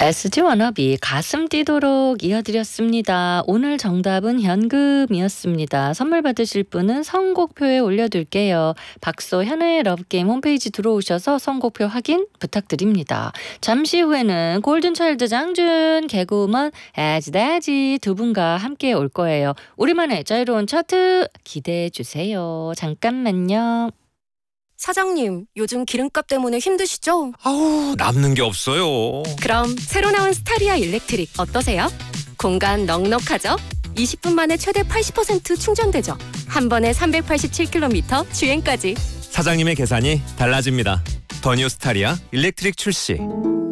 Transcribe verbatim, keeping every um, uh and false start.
에스지 워너비 가슴 뛰도록 이어드렸습니다. 오늘 정답은 현금이었습니다. 선물 받으실 분은 선곡표에 올려둘게요. 박소 현우의 러브게임 홈페이지 들어오셔서 선곡표 확인 부탁드립니다. 잠시 후에는 골든차일드 장준, 개그우먼 에지다지 두 분과 함께 올 거예요. 우리만의 자유로운 차트 기대해 주세요. 잠깐만요. 사장님, 요즘 기름값 때문에 힘드시죠? 아우, 남는 게 없어요. 그럼 새로 나온 스타리아 일렉트릭 어떠세요? 공간 넉넉하죠? 이십 분 만에 최대 팔십 퍼센트 충전되죠? 한 번에 삼백팔십칠 킬로미터 주행까지. 사장님의 계산이 달라집니다. 더 뉴 스타리아 일렉트릭 출시.